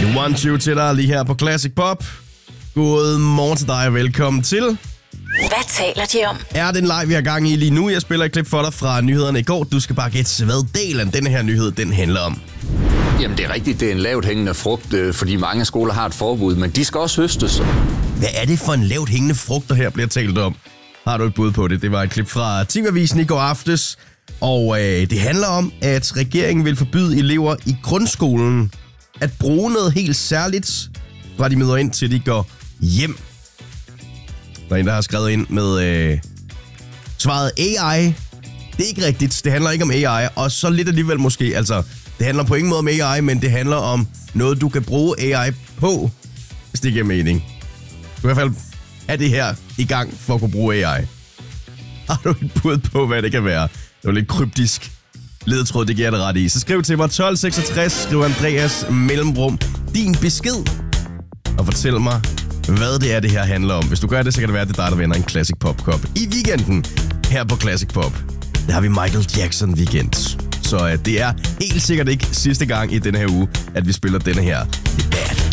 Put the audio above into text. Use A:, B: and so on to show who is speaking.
A: 1-2 til dig lige her på Classic Pop. God morgen til dig og velkommen til.
B: Hvad taler de om?
A: Er den live, vi har gang i lige nu? Jeg spiller et klip for dig fra nyhederne i går. Du skal bare gætte, hvad del af denne her nyhed den handler om.
C: Jamen det er rigtigt, det er en lavt hængende frugt, fordi mange skoler har et forbud, men de skal også høstes.
A: Hvad er det for en lavt hængende frugt, der her bliver talt om? Har du et bud på det? Det var et klip fra TV-avisen i går aftes. Og det handler om, at regeringen vil forbyde elever i grundskolen at bruge noget helt særligt, fra de møder ind til de går hjem. Der er en, der har skrevet ind med svaret AI. Det er ikke rigtigt. Det handler ikke om AI. Og så lidt alligevel måske. Altså, det handler på ingen måde om AI, men det handler om noget, du kan bruge AI på, hvis det giver mening. Du i hvert fald er det her i gang for at kunne bruge AI. Har du et bud på, hvad det kan være? Det var lidt kryptisk ledetråd, det giver jeg det ret i. Så skriv til mig 1266, skriv Andreas mellemrum din besked. Og fortæl mig, hvad det er, det her handler om. Hvis du gør det, så kan det være, at det er dig, der vinder en Classic Pop Cup i weekenden her på Classic Pop. Der har vi Michael Jackson weekend. Så det er helt sikkert ikke sidste gang i denne her uge, at vi spiller denne her debat.